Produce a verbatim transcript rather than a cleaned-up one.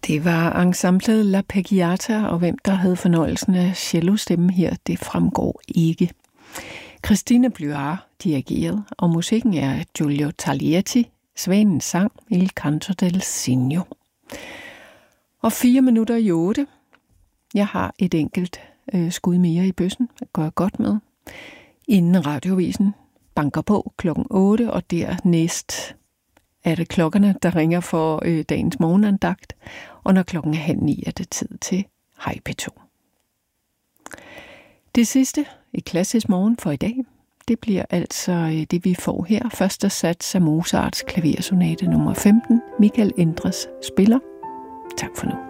Det var ensemblet La Peggiata, og hvem der havde fornøjelsen af cellostemmen her, det fremgår ikke. Christine Bluar dirigerede, og musikken er af Giulio Taglietti, Svanens sang, Il Canto del Cigno. Og fire minutter i otte. Jeg har et enkelt øh, skud mere i bøssen, det går jeg godt med. Inden radiovisen banker på klokken otte, og dernæst er det klokkerne, der ringer for øh, dagens morgenandagt, og når klokken er halv ni, er det tid til Hej P to. Det sidste i klassisk morgen for i dag, det bliver altså øh, det, vi får her. Første sats af Mozarts klaversonate nummer femten. Michael Endres spiller. Tak for nu.